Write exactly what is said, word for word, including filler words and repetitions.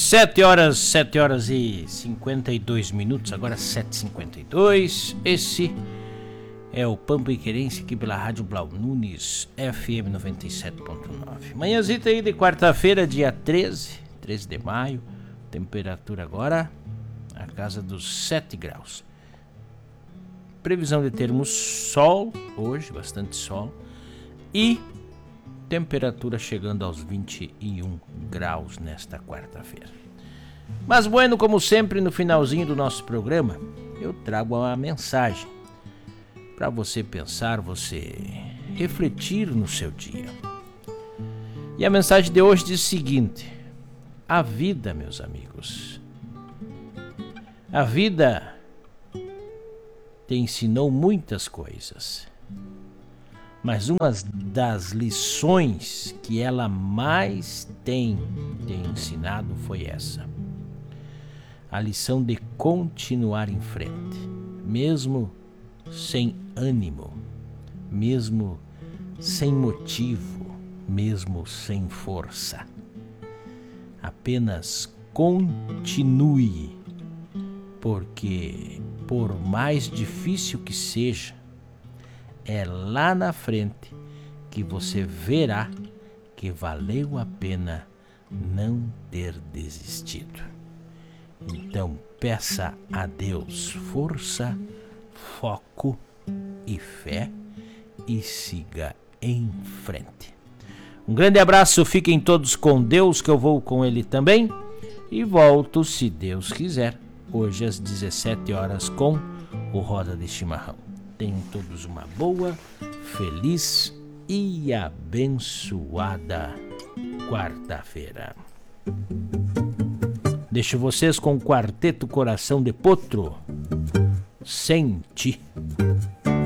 Sete horas, sete horas e cinquenta e dois minutos, agora sete e cinquenta e dois. Esse é o Pampa Iquerense aqui pela Rádio Blau Nunes, F M noventa e sete ponto nove. Manhãzita aí de quarta-feira, dia treze, treze de maio. Temperatura agora a casa dos sete graus. Previsão de termos sol hoje, bastante sol. E temperatura chegando aos vinte e um graus nesta quarta-feira. Mas bueno, como sempre, no finalzinho do nosso programa, eu trago uma mensagem para você pensar, você refletir no seu dia. E a mensagem de hoje diz o seguinte: a vida, meus amigos, a vida te ensinou muitas coisas, mas uma das lições que ela mais tem te ensinado foi essa: a lição de continuar em frente, mesmo sem ânimo, mesmo sem motivo, mesmo sem força. Apenas continue, porque por mais difícil que seja, é lá na frente que você verá que valeu a pena não ter desistido. Então peça a Deus força, foco e fé e siga em frente. Um grande abraço, fiquem todos com Deus, que eu vou com Ele também. E volto, se Deus quiser, hoje às dezessete horas com o Roda de Chimarrão. Tenham todos uma boa, feliz e abençoada quarta-feira. Deixo vocês com o Quarteto Coração de Potro. Sente.